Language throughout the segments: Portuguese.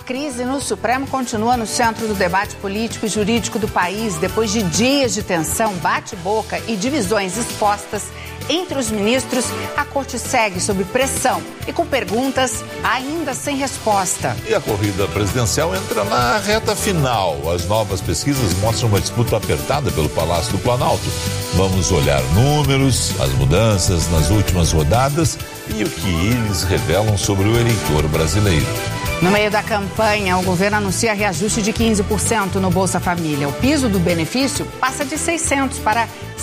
crise no Supremo continua no centro do debate político e jurídico do país. Depois de dias de tensão, bate-boca e divisões expostas entre os ministros, a corte segue sob pressão e com perguntas ainda sem resposta. E a corrida presidencial entra na reta final. As novas pesquisas mostram uma disputa apertada pelo Palácio do Planalto. Vamos olhar números, as mudanças nas últimas rodadas e o que eles revelam sobre o eleitor brasileiro. No meio da campanha, o governo anuncia reajuste de 15% no Bolsa Família. O piso do benefício passa de R$600 para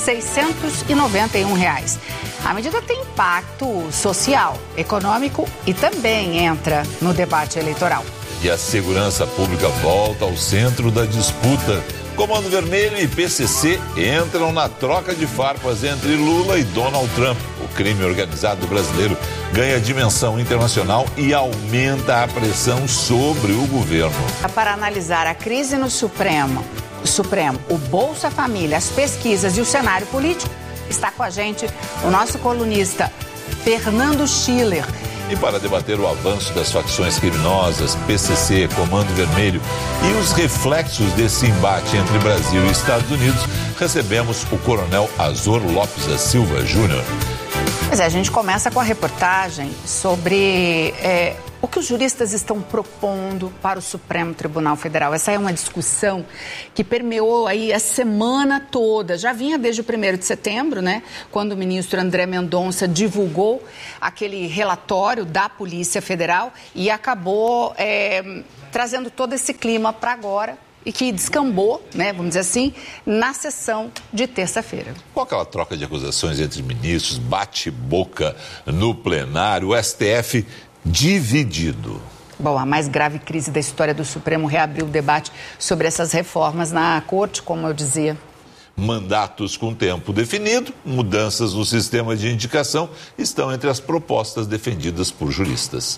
R$691. A medida tem impacto social, econômico e também entra no debate eleitoral. E a segurança pública volta ao centro da disputa. Comando Vermelho e PCC entram na troca de farpas entre Lula e Donald Trump. O crime organizado brasileiro ganha dimensão internacional e aumenta a pressão sobre o governo. Para analisar a crise no Supremo, o Bolsa Família, as pesquisas e o cenário político, está com a gente o nosso colunista Fernando Schiller. E para debater o avanço das facções criminosas, PCC, Comando Vermelho e os reflexos desse embate entre Brasil e Estados Unidos, recebemos o coronel Azor Lopes da Silva Júnior. Pois é, a gente começa com a reportagem sobre o que os juristas estão propondo para o Supremo Tribunal Federal. Essa é uma discussão que permeou aí a semana toda. Já vinha desde o 1º de setembro, né? Quando o ministro André Mendonça divulgou aquele relatório da Polícia Federal e acabou trazendo todo esse clima para agora. E que descambou, né, vamos dizer assim, na sessão de terça-feira. Com aquela troca de acusações entre ministros, bate-boca no plenário, o STF dividido. Bom, a mais grave crise da história do Supremo reabriu o debate sobre essas reformas na Corte, como eu dizia. Mandatos com tempo definido, mudanças no sistema de indicação estão entre as propostas defendidas por juristas.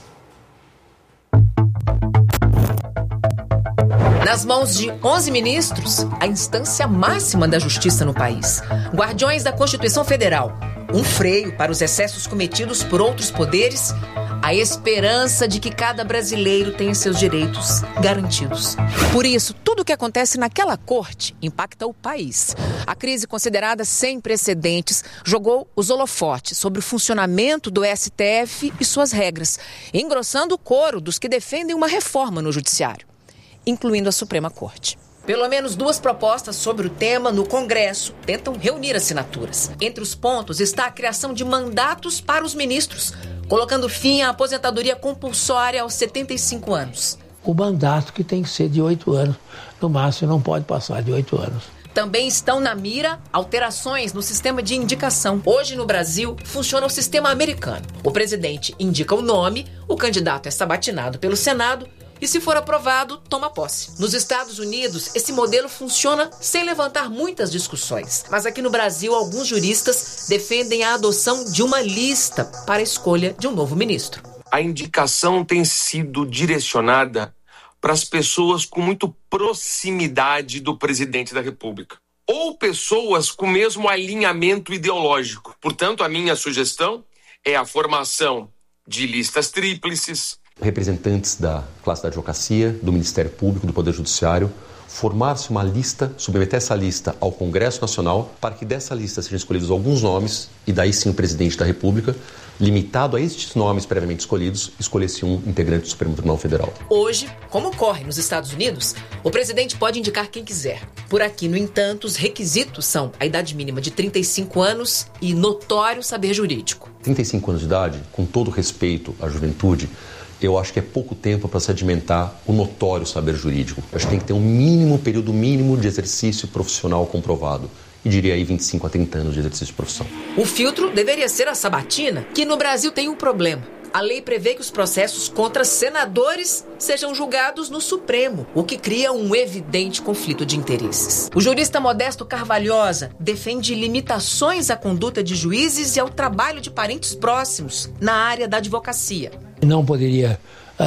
Nas mãos de 11 ministros, a instância máxima da justiça no país. Guardiões da Constituição Federal. Um freio para os excessos cometidos por outros poderes. A esperança de que cada brasileiro tenha seus direitos garantidos. Por isso, tudo o que acontece naquela corte impacta o país. A crise considerada sem precedentes jogou os holofotes sobre o funcionamento do STF e suas regras, engrossando o coro dos que defendem uma reforma no judiciário, incluindo a Suprema Corte. Pelo menos 2 propostas sobre o tema no Congresso tentam reunir assinaturas. Entre os pontos está a criação de mandatos para os ministros, colocando fim à aposentadoria compulsória aos 75 anos. O mandato que tem que ser de 8 anos, no máximo não pode passar de 8 anos. Também estão na mira alterações no sistema de indicação. Hoje no Brasil funciona o sistema americano. O presidente indica o nome, o candidato é sabatinado pelo Senado e, se for aprovado, toma posse. Nos Estados Unidos, esse modelo funciona sem levantar muitas discussões. Mas aqui no Brasil, alguns juristas defendem a adoção de uma lista para a escolha de um novo ministro. A indicação tem sido direcionada para as pessoas com muito proximidade do presidente da República, ou pessoas com o mesmo alinhamento ideológico. Portanto, a minha sugestão é a formação de listas tríplices, representantes da classe da advocacia, do Ministério Público, do Poder Judiciário, formar-se uma lista, submeter essa lista ao Congresso Nacional, para que dessa lista sejam escolhidos alguns nomes, e daí sim o presidente da República, limitado a estes nomes previamente escolhidos, escolhesse um integrante do Supremo Tribunal Federal. Hoje, como ocorre nos Estados Unidos, o presidente pode indicar quem quiser. Por aqui, no entanto, os requisitos são a idade mínima de 35 anos e notório saber jurídico. 35 anos de idade, com todo respeito à juventude, eu acho que é pouco tempo para sedimentar o notório saber jurídico. Eu acho que tem que ter um período mínimo de exercício profissional comprovado. E diria aí 25 a 30 anos de exercício de profissão. O filtro deveria ser a sabatina, que no Brasil tem um problema. A lei prevê que os processos contra senadores sejam julgados no Supremo, o que cria um evidente conflito de interesses. O jurista Modesto Carvalhosa defende limitações à conduta de juízes e ao trabalho de parentes próximos na área da advocacia. Não poderia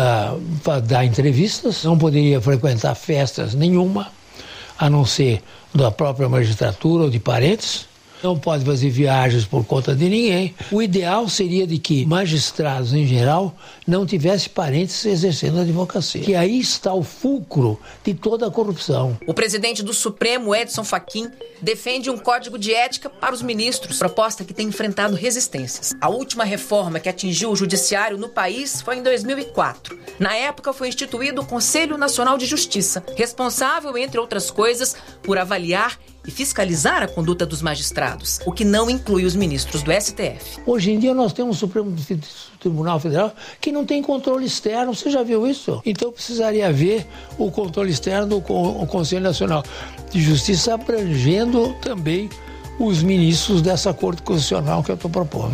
dar entrevistas, não poderia frequentar festas nenhuma, a não ser da própria magistratura ou de parentes, não pode fazer viagens por conta de ninguém. O ideal seria de que magistrados, em geral, não tivessem parentes exercendo a advocacia. Que aí está o fulcro de toda a corrupção. O presidente do Supremo, Edson Fachin, defende um código de ética para os ministros, proposta que tem enfrentado resistências. A última reforma que atingiu o judiciário no país foi em 2004. Na época, foi instituído o Conselho Nacional de Justiça, responsável, entre outras coisas, por avaliar e fiscalizar a conduta dos magistrados, o que não inclui os ministros do STF. Hoje em dia nós temos um Supremo Tribunal Federal que não tem controle externo, você já viu isso? Então precisaria haver o controle externo do Conselho Nacional de Justiça abrangendo também os ministros dessa Corte Constitucional que eu estou propondo.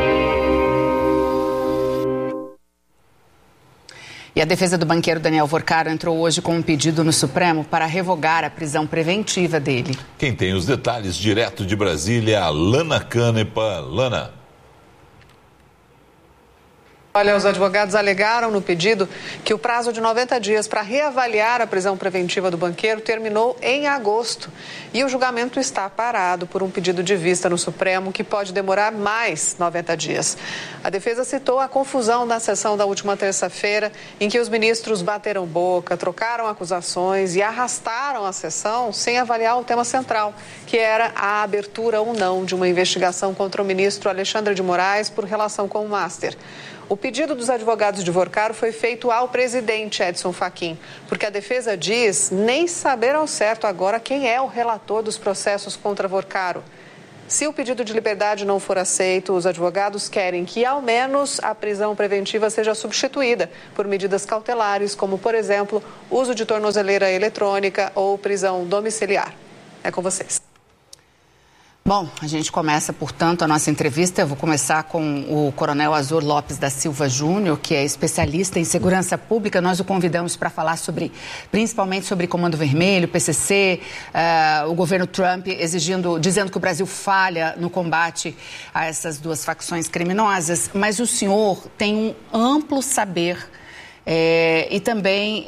E a defesa do banqueiro Daniel Vorcaro entrou hoje com um pedido no Supremo para revogar a prisão preventiva dele. Quem tem os detalhes direto de Brasília é a Lana Canepa. Lana. Olha, os advogados alegaram no pedido que o prazo de 90 dias para reavaliar a prisão preventiva do banqueiro terminou em agosto. E o julgamento está parado por um pedido de vista no Supremo que pode demorar mais 90 dias. A defesa citou a confusão na sessão da última terça-feira, em que os ministros bateram boca, trocaram acusações e arrastaram a sessão sem avaliar o tema central, que era a abertura ou não de uma investigação contra o ministro Alexandre de Moraes por relação com o Master. O pedido dos advogados de Vorcaro foi feito ao presidente Edson Fachin, porque a defesa diz nem saber ao certo agora quem é o relator dos processos contra Vorcaro. Se o pedido de liberdade não for aceito, os advogados querem que, ao menos, a prisão preventiva seja substituída por medidas cautelares, como, por exemplo, uso de tornozeleira eletrônica ou prisão domiciliar. É com vocês. Bom, a gente começa, portanto, a nossa entrevista. Eu vou começar com o Coronel Azor Lopes da Silva Júnior, que é especialista em segurança pública. Nós o convidamos para falar principalmente sobre Comando Vermelho, PCC, o governo Trump dizendo que o Brasil falha no combate a essas duas facções criminosas. Mas o senhor tem um amplo saber e também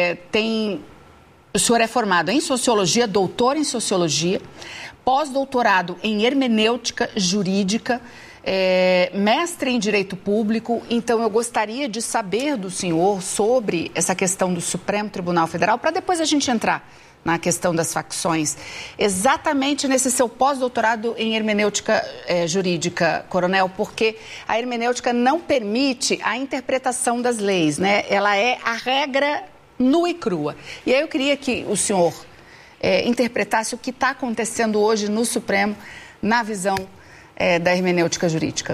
o senhor é formado em Sociologia, doutor em Sociologia, pós-doutorado em hermenêutica jurídica, mestre em direito público. Então, eu gostaria de saber do senhor sobre essa questão do Supremo Tribunal Federal, para depois a gente entrar na questão das facções. Exatamente nesse seu pós-doutorado em hermenêutica jurídica, coronel, porque a hermenêutica não permite a interpretação das leis, né? Ela é a regra nua e crua. E aí eu queria que o senhor interpretasse o que está acontecendo hoje no Supremo na visão da hermenêutica jurídica.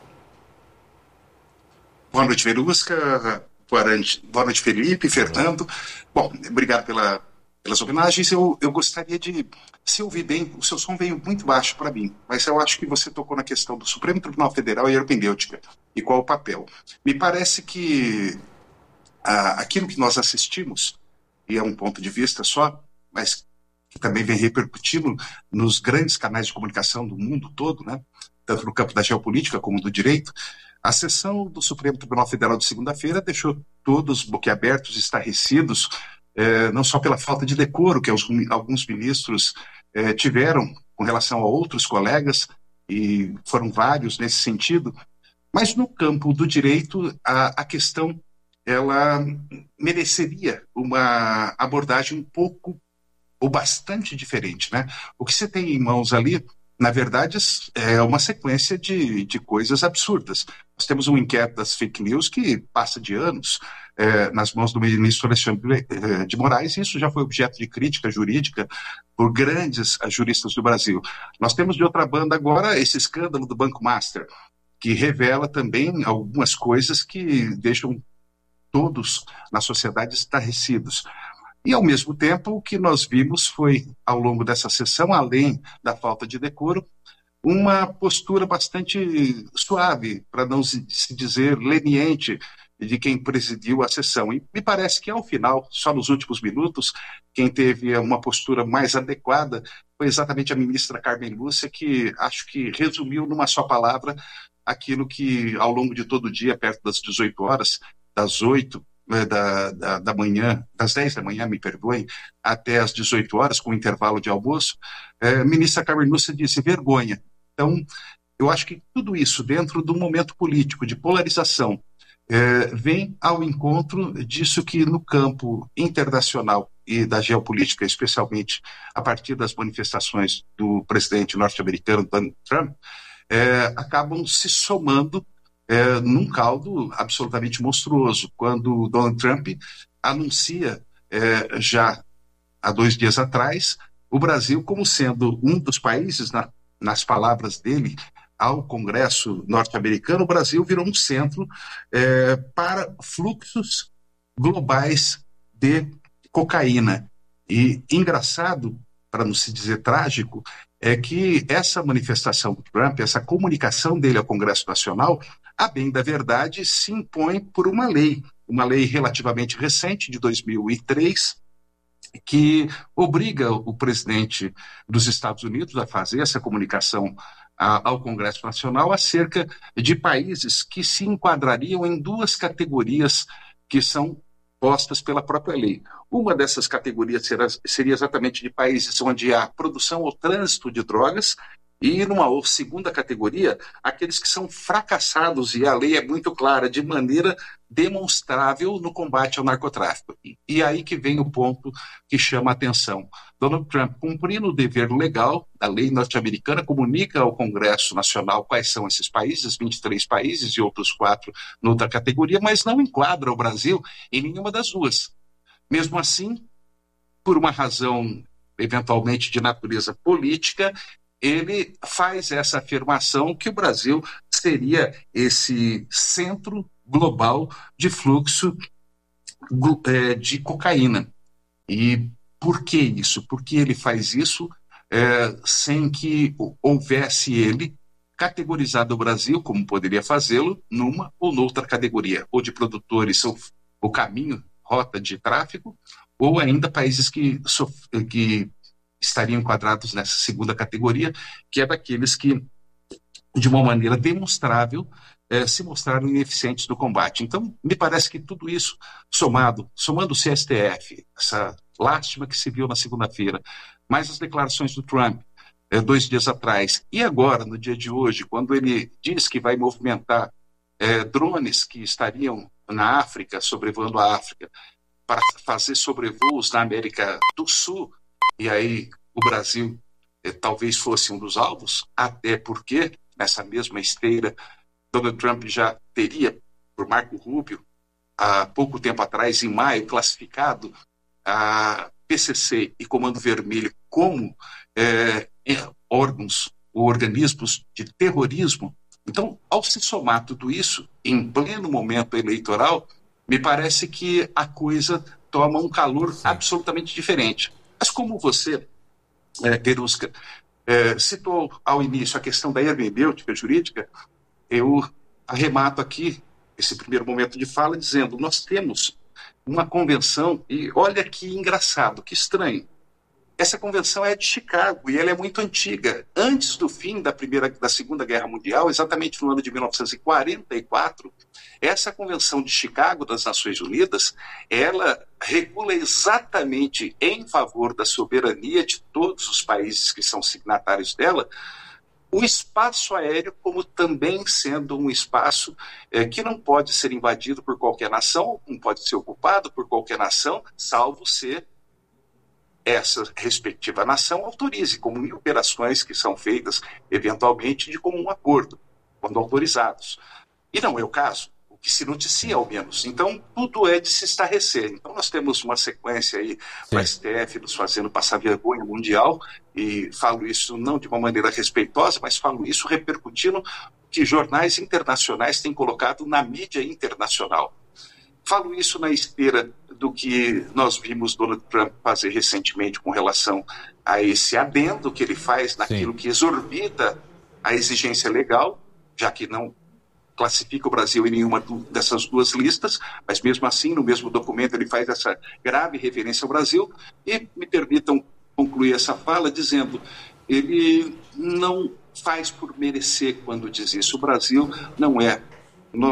Boa noite, Verusca. Boa noite, Felipe, Fernando. Bom, obrigado pelas homenagens. Eu gostaria de, se ouvir bem, o seu som veio muito baixo para mim, mas eu acho que você tocou na questão do Supremo Tribunal Federal e hermenêutica e qual o papel. Me parece que aquilo que nós assistimos, e é um ponto de vista só, mas que também vem repercutindo nos grandes canais de comunicação do mundo todo, né? Tanto no campo da geopolítica como do direito, a sessão do Supremo Tribunal Federal de segunda-feira deixou todos boquiabertos, estarrecidos, não só pela falta de decoro que alguns ministros tiveram com relação a outros colegas, e foram vários nesse sentido, mas no campo do direito a questão ela mereceria uma abordagem um pouco ou bastante diferente, né? O que você tem em mãos ali, na verdade, é uma sequência de coisas absurdas. Nós temos um inquérito das fake news que passa de anos nas mãos do ministro Alexandre de Moraes, e isso já foi objeto de crítica jurídica por grandes juristas do Brasil. Nós temos, de outra banda, agora esse escândalo do Banco Master, que revela também algumas coisas que deixam todos na sociedade estarrecidos. E, ao mesmo tempo, o que nós vimos foi, ao longo dessa sessão, além da falta de decoro, uma postura bastante suave, para não se dizer leniente, de quem presidiu a sessão. E me parece que, ao final, só nos últimos minutos, quem teve uma postura mais adequada foi exatamente a ministra Carmen Lúcia, que acho que resumiu numa só palavra aquilo que, ao longo de todo o dia, perto das 18 horas, das 8, da manhã, das 10 da manhã, me perdoem, até as 18 horas, com intervalo de almoço, a ministra Carmen Lúcia disse vergonha. Então, eu acho que tudo isso, dentro de um momento político de polarização, vem ao encontro disso que no campo internacional e da geopolítica, especialmente a partir das manifestações do presidente norte-americano Donald Trump, acabam se somando num caldo absolutamente monstruoso, quando Donald Trump anuncia, já há 2 dias atrás, o Brasil como sendo um dos países, nas palavras dele, ao Congresso norte-americano, o Brasil virou um centro para fluxos globais de cocaína. E engraçado, para não se dizer trágico, é que essa manifestação do Trump, essa comunicação dele ao Congresso Nacional, a bem da verdade, se impõe por uma lei relativamente recente, de 2003, que obriga o presidente dos Estados Unidos a fazer essa comunicação ao Congresso Nacional acerca de países que se enquadrariam em 2 categorias que são postas pela própria lei. Uma dessas categorias seria exatamente de países onde há produção ou trânsito de drogas, e numa segunda categoria, aqueles que são fracassados, e a lei é muito clara, de maneira demonstrável no combate ao narcotráfico. E aí que vem o ponto que chama a atenção. Donald Trump, cumprindo o dever legal da lei norte-americana, comunica ao Congresso Nacional quais são esses países, 23 países e outros 4 noutra categoria, mas não enquadra o Brasil em nenhuma das 2. Mesmo assim, por uma razão eventualmente de natureza política, ele faz essa afirmação que o Brasil seria esse centro global de fluxo de cocaína. E por que isso? Porque ele faz isso sem que houvesse ele categorizado o Brasil, como poderia fazê-lo, numa ou noutra categoria, ou de produtores, ou o caminho, rota de tráfico, ou ainda países que estariam enquadrados nessa segunda categoria, que é daqueles que, de uma maneira demonstrável, se mostraram ineficientes no combate. Então, me parece que tudo isso, somando o STF, essa lástima que se viu na segunda-feira, mais as declarações do Trump, 2 dias atrás, e agora, no dia de hoje, quando ele diz que vai movimentar drones que estariam na África, sobrevoando a África, para fazer sobrevoos na América do Sul, e aí o Brasil talvez fosse um dos alvos, até porque, nessa mesma esteira, Donald Trump já teria, por Marco Rubio, há pouco tempo atrás, em maio, classificado a PCC e Comando Vermelho como órgãos ou organismos de terrorismo. Então, ao se somar tudo isso, em pleno momento eleitoral, me parece que a coisa toma um calor absolutamente diferente. Mas como você, Verusca, citou ao início a questão da hermenêutica jurídica, eu arremato aqui esse primeiro momento de fala dizendo: nós temos uma convenção, e olha que engraçado, que estranho, essa convenção é de Chicago e ela é muito antiga. Antes do fim da Segunda Guerra Mundial, exatamente no ano de 1944, essa convenção de Chicago das Nações Unidas, ela regula exatamente em favor da soberania de todos os países que são signatários dela, o espaço aéreo como também sendo um espaço que não pode ser invadido por qualquer nação, não pode ser ocupado por qualquer nação, salvo se essa respectiva nação autorize, como em operações que são feitas eventualmente de comum acordo, quando autorizados. E não é o caso, o que se noticia ao menos. Então, tudo é de se estarrecer. Então, nós temos uma sequência aí, o STF nos fazendo passar vergonha mundial, e falo isso não de uma maneira respeitosa, mas falo isso repercutindo que jornais internacionais têm colocado na mídia internacional. Falo isso na esteira do que nós vimos Donald Trump fazer recentemente com relação a esse adendo que ele faz naquilo que exorbita a exigência legal, já que não classifica o Brasil em nenhuma dessas 2 listas, mas mesmo assim, no mesmo documento, ele faz essa grave referência ao Brasil. E me permitam concluir essa fala dizendo: ele não faz por merecer quando diz isso. O Brasil não é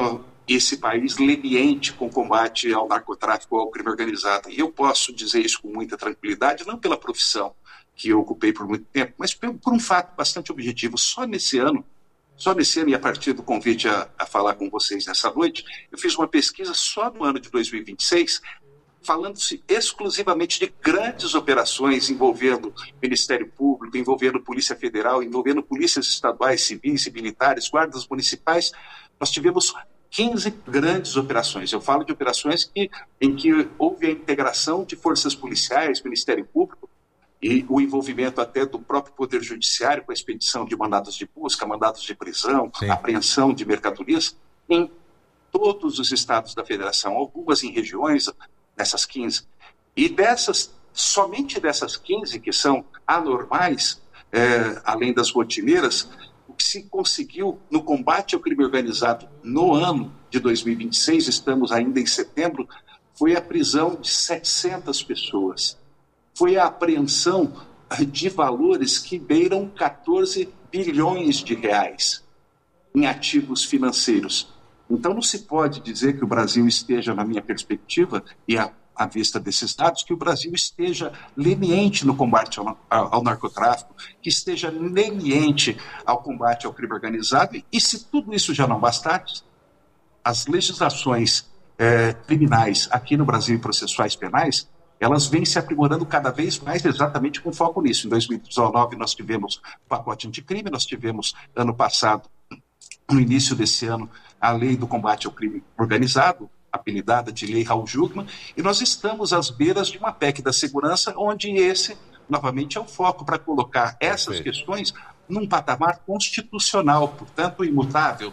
esse país leniente com o combate ao narcotráfico, ao crime organizado. E eu posso dizer isso com muita tranquilidade, não pela profissão que eu ocupei por muito tempo, mas por um fato bastante objetivo. Só nesse ano, e a partir do convite a falar com vocês nessa noite, eu fiz uma pesquisa só no ano de 2026, falando-se exclusivamente de grandes operações envolvendo Ministério Público, envolvendo Polícia Federal, envolvendo polícias estaduais, civis e militares, guardas municipais. Nós tivemos 15 grandes operações. Eu falo de operações em que houve a integração de forças policiais, Ministério Público, e o envolvimento até do próprio Poder Judiciário com a expedição de mandados de busca, mandados de prisão, sim, apreensão de mercadorias em todos os estados da Federação, algumas em regiões, nessas 15. E somente dessas 15 que são anormais, além das rotineiras, o que se conseguiu no combate ao crime organizado no ano de 2026, estamos ainda em setembro, foi a prisão de 700 pessoas. Foi a apreensão de valores que beiram 14 bilhões de reais em ativos financeiros. Então não se pode dizer que o Brasil esteja, na minha perspectiva, e à vista desses dados, que o Brasil esteja leniente no combate ao narcotráfico, que esteja leniente ao combate ao crime organizado. E se tudo isso já não bastasse, as legislações criminais aqui no Brasil e processuais penais, elas vêm se aprimorando cada vez mais exatamente com foco nisso. Em 2019 nós tivemos o pacote anticrime, nós tivemos ano passado, no início desse ano, a lei do combate ao crime organizado, apelidada de Lei Raul Jungmann, e nós estamos às beiras de uma PEC da segurança, onde esse, novamente, é o foco para colocar essas questões num patamar constitucional, portanto, imutável.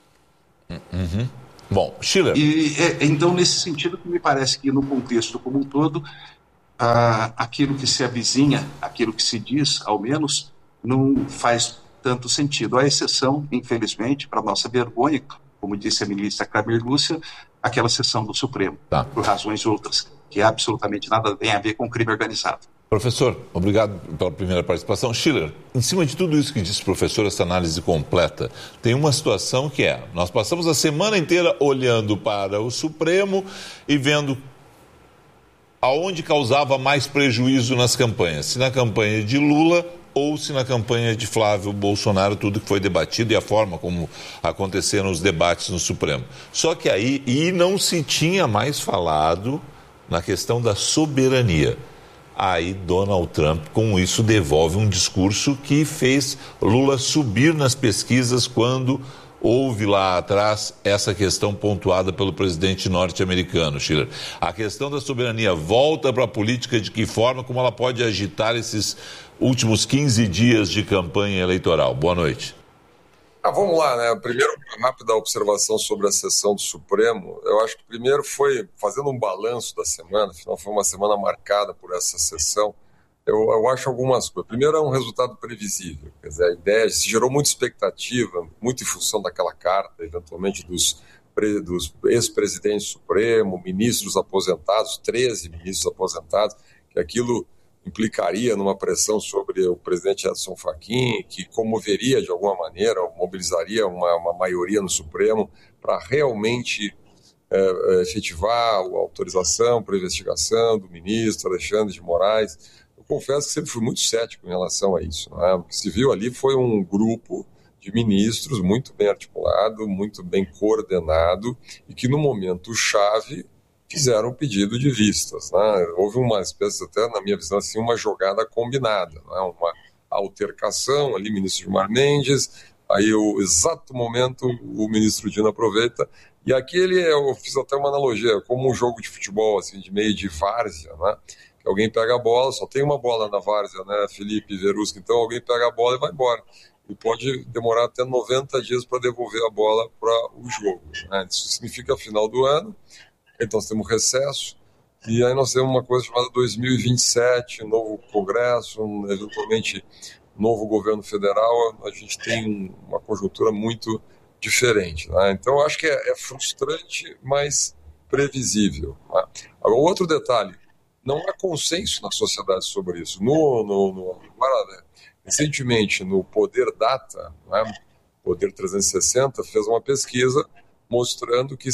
Uhum. Bom, Schiller. Então, nesse sentido, que me parece que no contexto como um todo, aquilo que se avizinha, aquilo que se diz, ao menos, não faz tanto sentido. À exceção, infelizmente, para nossa vergonha, como disse a ministra Carmen Lúcia, aquela sessão do Supremo, por razões outras, que absolutamente nada tem a ver com crime organizado. Professor, obrigado pela primeira participação. Schiller, em cima de tudo isso que disse o professor, essa análise completa, tem uma situação que nós passamos a semana inteira olhando para o Supremo e vendo aonde causava mais prejuízo nas campanhas, se na campanha de Lula ou se na campanha de Flávio Bolsonaro, tudo que foi debatido e a forma como aconteceram os debates no Supremo. Só que aí, não se tinha mais falado na questão da soberania. Aí Donald Trump, com isso, devolve um discurso que fez Lula subir nas pesquisas quando houve lá atrás essa questão pontuada pelo presidente norte-americano, Schiller. A questão da soberania volta para a política de que forma, como ela pode agitar esses últimos 15 dias de campanha eleitoral. Boa noite. Vamos lá, né? Primeiro, uma rápida observação sobre a sessão do Supremo. Eu acho que primeiro foi, fazendo um balanço da semana, afinal foi uma semana marcada por essa sessão, eu acho algumas coisas. Primeiro, é um resultado previsível. Quer dizer, a ideia se gerou muita expectativa, muito em função daquela carta, eventualmente dos ex-presidentes do Supremo, ministros aposentados, 13 ministros aposentados, que aquilo implicaria numa pressão sobre o presidente Edson Fachin, que comoveria de alguma maneira, ou mobilizaria uma maioria no Supremo para realmente efetivar a autorização para a investigação do ministro Alexandre de Moraes. Eu confesso que sempre fui muito cético em relação a isso. Né? O que se viu ali foi um grupo de ministros muito bem articulado, muito bem coordenado, e que no momento chave fizeram um pedido de vistas. Né? Houve uma espécie, até na minha visão, assim, uma jogada combinada, né? Uma altercação ali, ministro Gilmar Mendes, aí o exato momento o ministro Dino aproveita, e aqui eu fiz até uma analogia, como um jogo de futebol, assim, de meio de várzea, né? Que alguém pega a bola, só tem uma bola na várzea, né, Felipe Verusca, então alguém pega a bola e vai embora. E pode demorar até 90 dias para devolver a bola para o jogo. Né? Isso significa final do ano. Então nós temos recesso, e aí nós temos uma coisa chamada 2027, novo Congresso, eventualmente novo governo federal, a gente tem uma conjuntura muito diferente. Né? Então eu acho que é frustrante, mas previsível. Né? Agora, outro detalhe, não há consenso na sociedade sobre isso. Agora, recentemente, no Poder Data, né? Poder 360, fez uma pesquisa mostrando que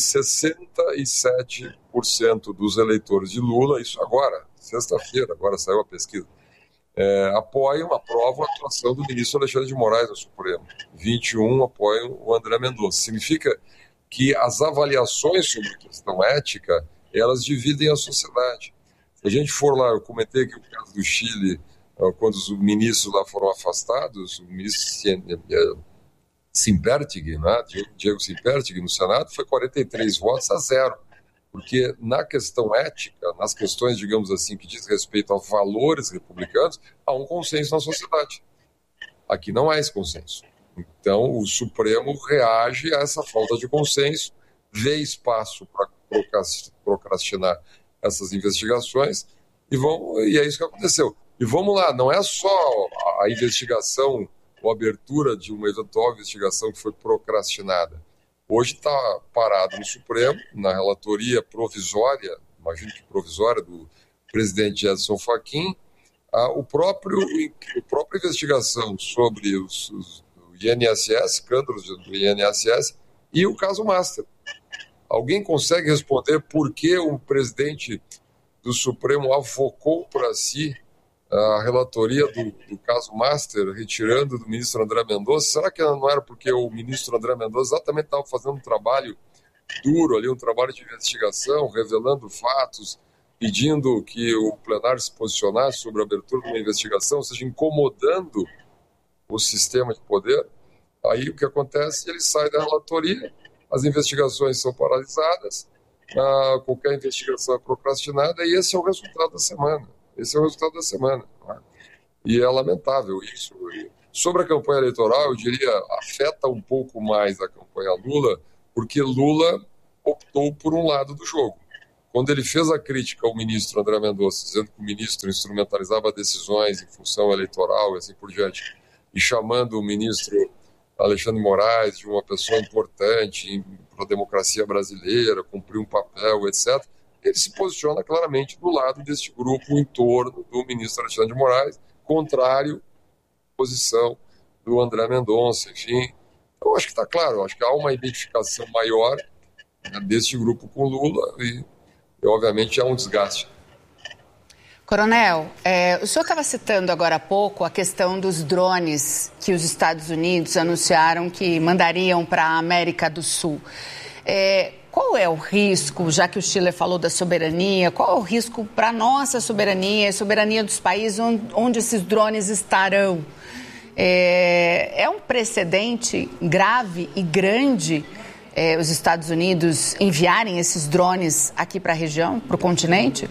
67% dos eleitores de Lula, isso agora, sexta-feira, agora saiu a pesquisa, apoiam, aprovam a atuação do ministro Alexandre de Moraes no Supremo. 21 apoiam o André Mendonça. Significa que as avaliações sobre a questão ética, elas dividem a sociedade. Se a gente for lá, eu comentei aqui o caso do Chile, quando os ministros lá foram afastados, o ministro Simpertig, né, Diego Simpertig, no Senado, foi 43 votos a 0. Porque na questão ética, nas questões, digamos assim, que diz respeito a valores republicanos, há um consenso na sociedade. Aqui não há esse consenso. Então, o Supremo reage a essa falta de consenso, vê espaço para procrastinar essas investigações, e é isso que aconteceu. E vamos lá, não é só a investigação ou a abertura de uma eventual investigação que foi procrastinada. Hoje está parado no Supremo, na relatoria provisória, imagino que provisória, do presidente Edson Fachin, a própria investigação sobre o INSS, escândalos do INSS, e o caso Master. Alguém consegue responder por que o presidente do Supremo avocou para si a relatoria do caso Master, retirando do ministro André Mendonça? Será que não era porque o ministro André Mendonça exatamente estava fazendo um trabalho duro ali, um trabalho de investigação, revelando fatos, pedindo que o plenário se posicionasse sobre a abertura de uma investigação, ou seja, incomodando o sistema de poder? Aí o que acontece? Ele sai da relatoria, as investigações são paralisadas, qualquer investigação é procrastinada, e esse é o resultado da semana. E é lamentável isso. Sobre a campanha eleitoral, eu diria, afeta um pouco mais a campanha Lula, porque Lula optou por um lado do jogo. Quando ele fez a crítica ao ministro André Mendonça, dizendo que o ministro instrumentalizava decisões em função eleitoral e assim por diante, e chamando o ministro Alexandre de Moraes de uma pessoa importante para a democracia brasileira, cumprir um papel, etc., ele se posiciona claramente do lado deste grupo em torno do ministro Alexandre de Moraes, contrário à posição do André Mendonça, enfim. Então, acho que está claro, acho que há uma identificação maior, né, deste grupo com Lula e, obviamente, há um desgaste. Coronel, o senhor estava citando agora há pouco a questão dos drones que os Estados Unidos anunciaram que mandariam para a América do Sul. Qual é o risco, já que o Chile falou da soberania, qual é o risco para a nossa soberania, a soberania dos países onde esses drones estarão? É um precedente grave e grande os Estados Unidos enviarem esses drones aqui para a região, para o continente?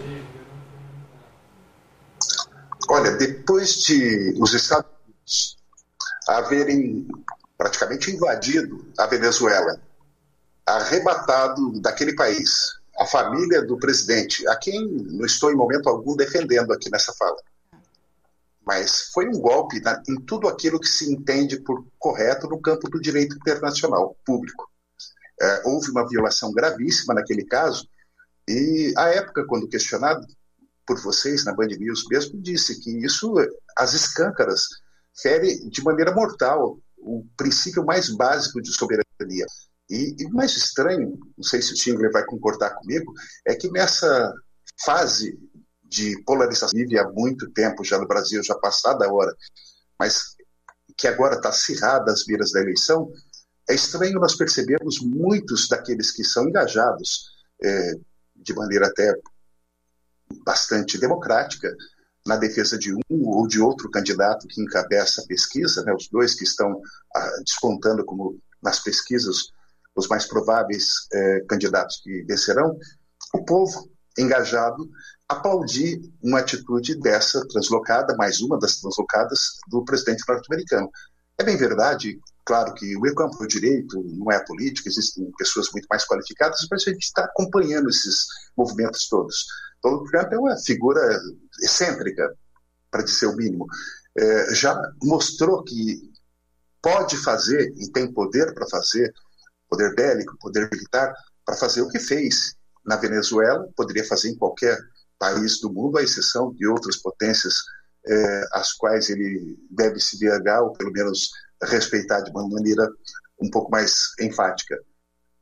Olha, depois de os Estados Unidos haverem praticamente invadido a Venezuela, arrebatado daquele país a família do presidente, a quem não estou em momento algum defendendo aqui nessa fala, mas foi um golpe em tudo aquilo que se entende por correto no campo do direito internacional público. Houve uma violação gravíssima naquele caso, e à época, quando questionado por vocês na Band News mesmo, disse que isso, às escâncaras, fere de maneira mortal o princípio mais básico de soberania. E o mais estranho, não sei se o Schindler vai concordar comigo, é que nessa fase de polarização que vive há muito tempo já no Brasil, já passada a hora, mas que agora está acirrada às beiras da eleição, é estranho nós percebermos muitos daqueles que são engajados de maneira até bastante democrática na defesa de um ou de outro candidato que encabeça a pesquisa, né, os dois que estão despontando como nas pesquisas os mais prováveis candidatos que vencerão, o povo engajado aplaudir uma atitude dessa translocada, mais uma das translocadas do presidente norte-americano. É bem verdade, claro que o campo do direito não é a política, existem pessoas muito mais qualificadas, mas a gente está acompanhando esses movimentos todos. Donald Trump é uma figura excêntrica, para dizer o mínimo. Já mostrou que pode fazer e tem poder para fazer, poder bélico, poder militar, para fazer o que fez na Venezuela, poderia fazer em qualquer país do mundo, à exceção de outras potências às quais ele deve se vergar, ou pelo menos respeitar de uma maneira um pouco mais enfática.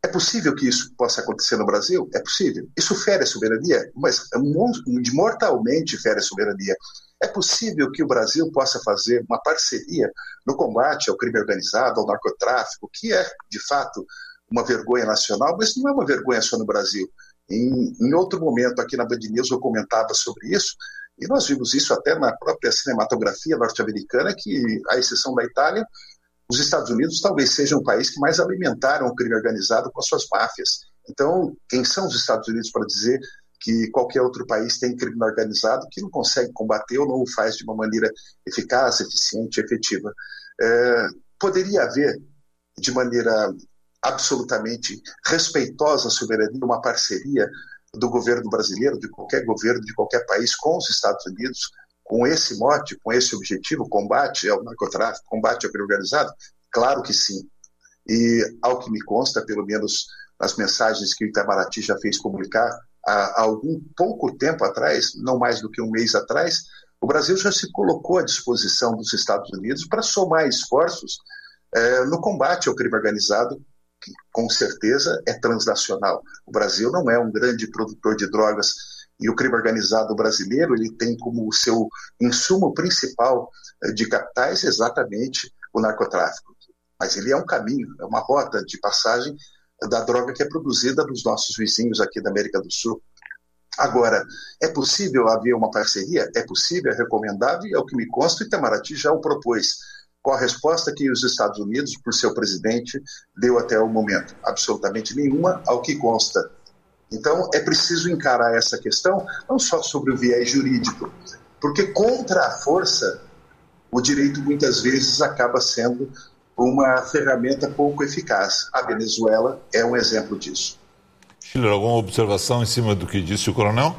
É possível que isso possa acontecer no Brasil? É possível. Isso fere a soberania, mas mortalmente fere a soberania. É possível que o Brasil possa fazer uma parceria no combate ao crime organizado, ao narcotráfico, que é, de fato, uma vergonha nacional, mas não é uma vergonha só no Brasil. Em outro momento, aqui na Band News, eu comentava sobre isso, e nós vimos isso até na própria cinematografia norte-americana, que, à exceção da Itália, os Estados Unidos talvez sejam o país que mais alimentaram o crime organizado com as suas máfias. Então, quem são os Estados Unidos para dizer que qualquer outro país tem crime organizado que não consegue combater ou não o faz de uma maneira eficaz, eficiente, efetiva? Poderia haver, de maneira absolutamente respeitosa à soberania, uma parceria do governo brasileiro, de qualquer governo, de qualquer país, com os Estados Unidos, com esse mote, com esse objetivo, combate ao narcotráfico, combate ao crime organizado? Claro que sim. E, ao que me consta, pelo menos nas mensagens que o Itamaraty já fez publicar há algum pouco tempo atrás, não mais do que um mês atrás, o Brasil já se colocou à disposição dos Estados Unidos para somar esforços no combate ao crime organizado, que com certeza é transnacional. O Brasil não é um grande produtor de drogas, e o crime organizado brasileiro ele tem como seu insumo principal de capitais exatamente o narcotráfico. Mas ele é um caminho, é uma rota de passagem da droga que é produzida nos nossos vizinhos aqui da América do Sul. Agora, é possível haver uma parceria? É possível, é recomendável, e ao que me consta, o Itamaraty já o propôs. Qual a resposta que os Estados Unidos, por seu presidente, deu até o momento? Absolutamente nenhuma, ao que consta. Então, é preciso encarar essa questão não só sobre o viés jurídico, porque contra a força, o direito muitas vezes acaba sendo uma ferramenta pouco eficaz. A Venezuela é um exemplo disso. Schiller, alguma observação em cima do que disse o coronel?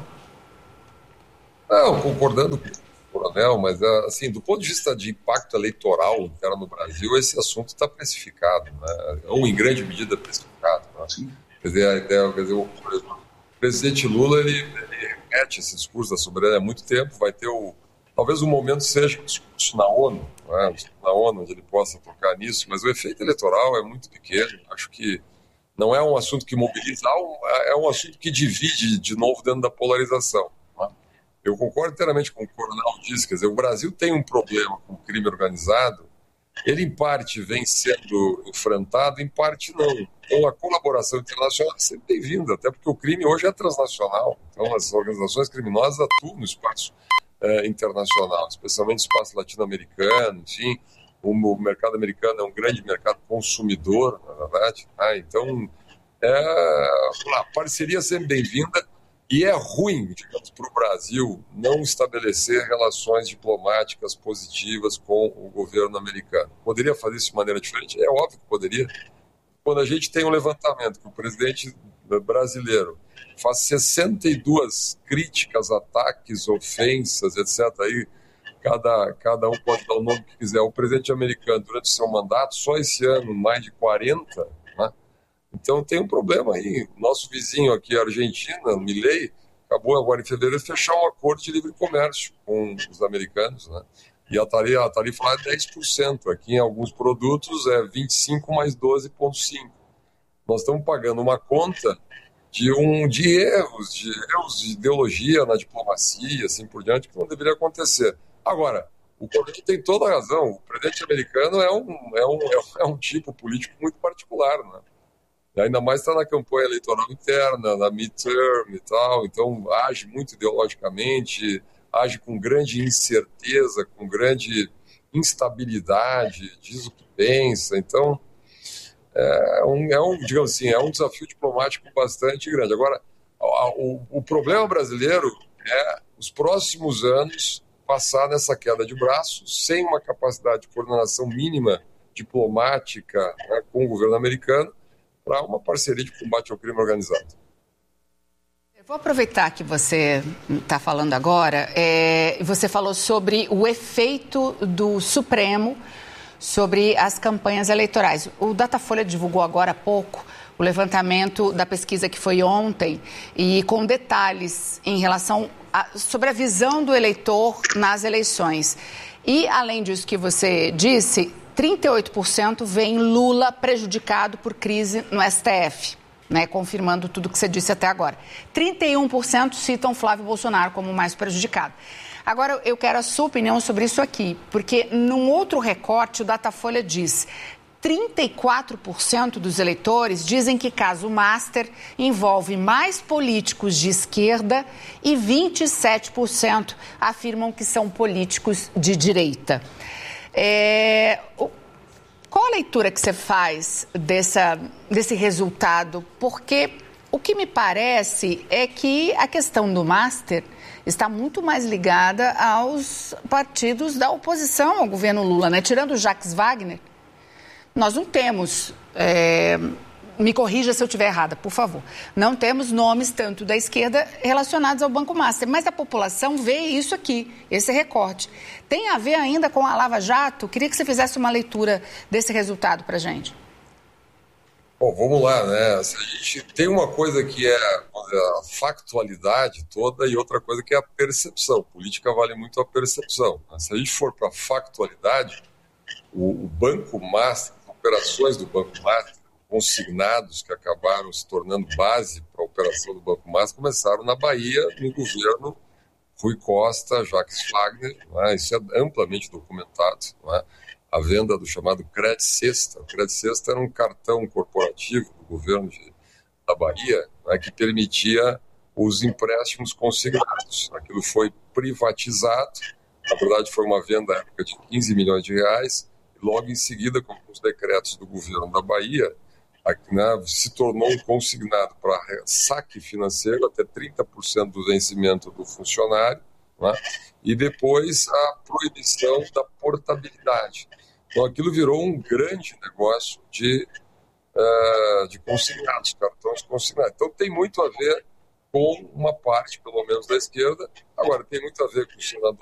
Não, concordando com o coronel, mas assim, do ponto de vista de impacto eleitoral interno no Brasil, esse assunto está precificado, né? Ou em grande medida precificado, né? Sim. Quer dizer, a ideia, o presidente Lula ele repete esse discurso da soberania há muito tempo. Vai ter talvez o momento seja um discurso na ONU, né? Na ONU, onde ele possa tocar nisso, mas o efeito eleitoral é muito pequeno. Acho que não é um assunto que mobiliza, é um assunto que divide de novo dentro da polarização, né? Eu concordo inteiramente com o coronel disse, quer dizer, o Brasil tem um problema com o crime organizado. Ele, em parte, vem sendo enfrentado, em parte, não. Então, a colaboração internacional é sempre bem-vinda, até porque o crime hoje é transnacional. Então, as organizações criminosas atuam no espaço internacional, especialmente no espaço latino-americano, enfim. O mercado americano é um grande mercado consumidor, na verdade. Então, a parceria é sempre bem-vinda. E é ruim, digamos, para o Brasil não estabelecer relações diplomáticas positivas com o governo americano. Poderia fazer isso de maneira diferente? É óbvio que poderia. Quando a gente tem um levantamento que o presidente brasileiro faz 62 críticas, ataques, ofensas, etc., aí cada um pode dar o nome que quiser. O presidente americano, durante o seu mandato, só esse ano, mais de 40... Então tem um problema aí. Nosso vizinho aqui, a Argentina, Milei, acabou agora em fevereiro de fechar um acordo de livre comércio com os americanos, né? E a tarifa lá é 10%. Aqui em alguns produtos é 25 mais 12,5%. Nós estamos pagando uma conta de erros de ideologia na diplomacia, assim por diante, que não deveria acontecer. Agora, o coronel tem toda a razão. O presidente americano é um tipo político muito particular, né? Ainda mais está na campanha eleitoral interna, na midterm e tal, então age muito ideologicamente, age com grande incerteza, com grande instabilidade, diz o que pensa. Então, digamos assim, é um desafio diplomático bastante grande. Agora, o problema brasileiro é os próximos anos passar nessa queda de braços, sem uma capacidade de coordenação mínima diplomática, né, com o governo americano, para uma parceria de combate ao crime organizado. Eu vou aproveitar que você está falando agora, você falou sobre o efeito do Supremo sobre as campanhas eleitorais. O Datafolha divulgou agora há pouco o levantamento da pesquisa que foi ontem e com detalhes em relação sobre a visão do eleitor nas eleições. E, além disso que você disse, 38% veem Lula prejudicado por crise no STF. né, confirmando tudo que você disse até agora. 31% citam Flávio Bolsonaro como o mais prejudicado. Agora, eu quero a sua opinião sobre isso aqui, porque num outro recorte, o Datafolha diz 34% dos eleitores dizem que caso Master envolve mais políticos de esquerda e 27% afirmam que são políticos de direita. Qual a leitura que você faz desse resultado? Porque o que me parece é que a questão do Master está muito mais ligada aos partidos da oposição ao governo Lula, né? Tirando o Jacques Wagner, nós não temos, me corrija se eu estiver errada, por favor, não temos nomes tanto da esquerda relacionados ao Banco Master, mas a população vê isso aqui, esse recorte. Tem a ver ainda com a Lava Jato? Queria que você fizesse uma leitura desse resultado para a gente. Bom, vamos lá, né? A gente tem uma coisa que é a factualidade toda e outra coisa que é a percepção. Política vale muito a percepção. Se a gente for para a factualidade, o Banco Master, as operações do Banco Master, consignados que acabaram se tornando base para a operação do Banco Master, começaram na Bahia, no governo Rui Costa, Jacques Wagner, né? Isso é amplamente documentado, né? A venda do chamado Cred Sexta. O Cred Sexta era um cartão corporativo do governo da Bahia, né, que permitia os empréstimos consignados. Aquilo foi privatizado, na verdade foi uma venda à época de 15 milhões de reais, e logo em seguida, com os decretos do governo da Bahia, se tornou um consignado para saque financeiro até 30% do vencimento do funcionário, né? E depois a proibição da portabilidade. Então aquilo virou um grande negócio de consignados, cartões consignados. Então tem muito a ver com uma parte, pelo menos, da esquerda. Agora, tem muito a ver com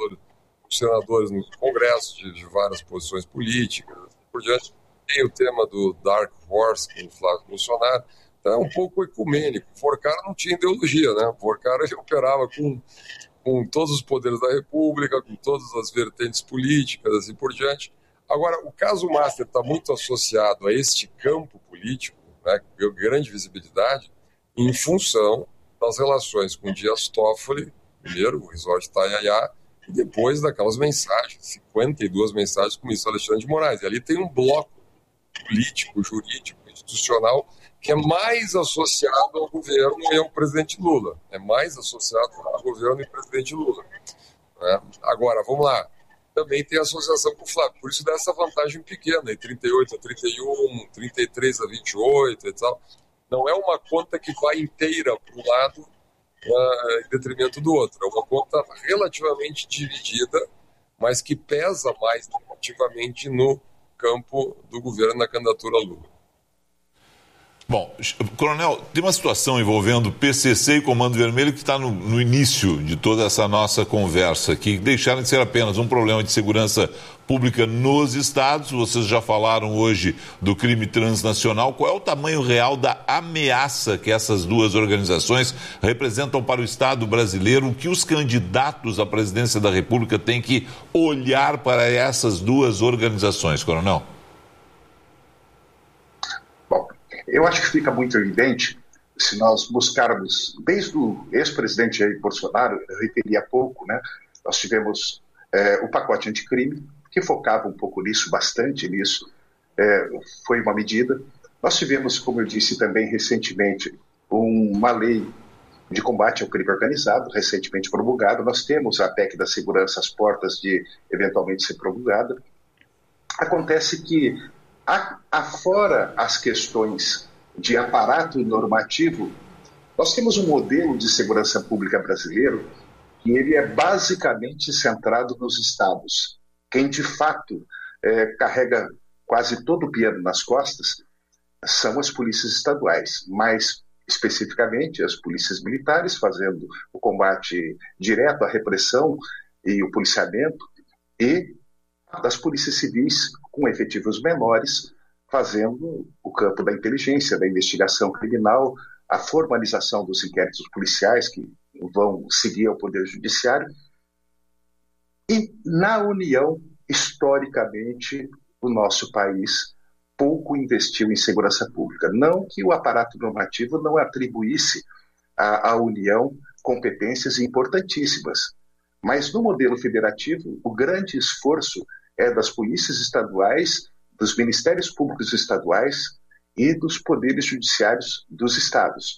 os senadores no Congresso de várias posições políticas, por diante. Tem o tema do Dark Horse com o Flávio Bolsonaro. Então é um pouco ecumênico. O Forcara não tinha ideologia, né? O Forcara operava com todos os poderes da República, com todas as vertentes políticas, assim por diante. Agora, o caso Master está muito associado a este campo político, né, com grande visibilidade, em função das relações com Dias Toffoli, primeiro, o resort Itaiaiá, e depois daquelas mensagens, 52 mensagens com o ministro Alexandre de Moraes. E ali tem um bloco político, jurídico, institucional, que é mais associado ao governo e ao presidente Lula. É mais associado ao governo e presidente Lula. Né? Agora, vamos lá. Também tem associação com o Flávio. Por isso dá essa vantagem pequena, em 38 a 31, 33 a 28 e tal. Não é uma conta que vai inteira para um lado em detrimento do outro. É uma conta relativamente dividida, mas que pesa mais negativamente no campo do governo na candidatura Lula. Bom, Coronel, tem uma situação envolvendo PCC e Comando Vermelho que está no início de toda essa nossa conversa aqui, que deixaram de ser apenas um problema de segurança pública nos estados. Vocês já falaram hoje do crime transnacional. Qual é o tamanho real da ameaça que essas duas organizações representam para o Estado brasileiro? O que os candidatos à presidência da República têm que olhar para essas duas organizações, Coronel? Eu acho que fica muito evidente se nós buscarmos, desde o ex-presidente Jair Bolsonaro, eu referi há pouco, né, nós tivemos o pacote anticrime, que focava um pouco nisso, bastante nisso, foi uma medida. Nós tivemos, como eu disse também recentemente, uma lei de combate ao crime organizado, recentemente promulgada. Nós temos a PEC da segurança às portas de eventualmente ser promulgada. Acontece que afora as questões de aparato normativo, nós temos um modelo de segurança pública brasileiro que ele é basicamente centrado nos estados. Quem de fato carrega quase todo o piano nas costas são as polícias estaduais, mais especificamente as polícias militares, fazendo o combate direto à repressão e o policiamento, e das polícias civis com efetivos menores, fazendo o campo da inteligência, da investigação criminal, a formalização dos inquéritos policiais que vão seguir ao Poder Judiciário. E na União, historicamente, o nosso país pouco investiu em segurança pública. Não que o aparato normativo não atribuísse à União competências importantíssimas, mas no modelo federativo, o grande esforço é das polícias estaduais, dos ministérios públicos estaduais e dos poderes judiciários dos estados.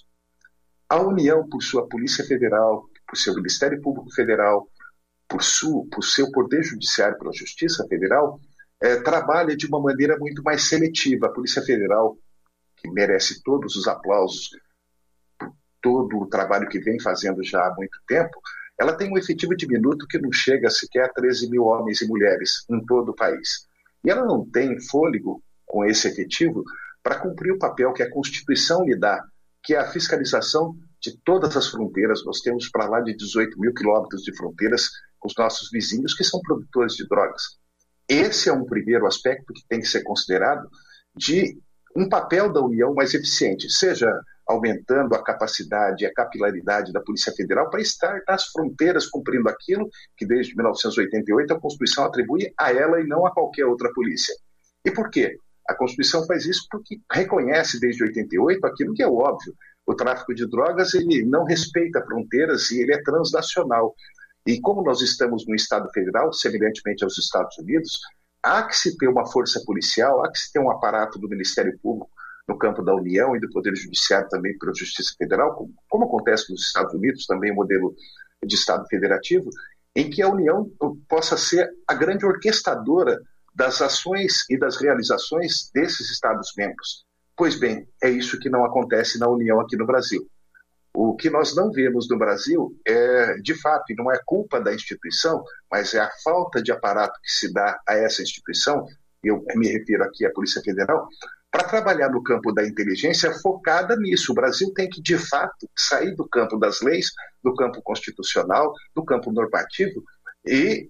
A União, por sua Polícia Federal, por seu Ministério Público Federal, por seu Poder Judiciário, pela Justiça Federal, trabalha de uma maneira muito mais seletiva. A Polícia Federal, que merece todos os aplausos por todo o trabalho que vem fazendo já há muito tempo, ela tem um efetivo diminuto que não chega sequer a 13 mil homens e mulheres em todo o país. E ela não tem fôlego com esse efetivo para cumprir o papel que a Constituição lhe dá, que é a fiscalização de todas as fronteiras. Nós temos para lá de 18 mil quilômetros de fronteiras com os nossos vizinhos que são produtores de drogas. Esse é um primeiro aspecto que tem que ser considerado de um papel da União mais eficiente, seja aumentando a capacidade e a capilaridade da Polícia Federal para estar nas fronteiras cumprindo aquilo que desde 1988 a Constituição atribui a ela e não a qualquer outra polícia. E por quê? A Constituição faz isso porque reconhece desde 88 aquilo que é óbvio. O tráfico de drogas ele não respeita fronteiras e ele é transnacional. E como nós estamos no Estado Federal, semelhantemente aos Estados Unidos, há que se ter uma força policial, há que se ter um aparato do Ministério Público no campo da União e do Poder Judiciário também pela Justiça Federal, como acontece nos Estados Unidos, também o modelo de Estado federativo, em que a União possa ser a grande orquestradora das ações e das realizações desses Estados-membros. Pois bem, é isso que não acontece na União aqui no Brasil. O que nós não vemos no Brasil é, de fato, e não é culpa da instituição, mas é a falta de aparato que se dá a essa instituição, eu me refiro aqui à Polícia Federal, para trabalhar no campo da inteligência focada nisso. O Brasil tem que, de fato, sair do campo das leis, do campo constitucional, do campo normativo e